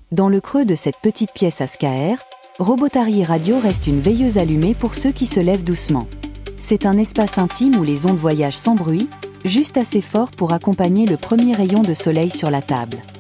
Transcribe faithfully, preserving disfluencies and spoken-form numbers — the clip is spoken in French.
Dans le creux de cette petite pièce à Skaer, Robotary Radio reste une veilleuse allumée pour ceux qui se lèvent doucement. C'est un espace intime où les ondes voyagent sans bruit, juste assez fort pour accompagner le premier rayon de soleil sur la table.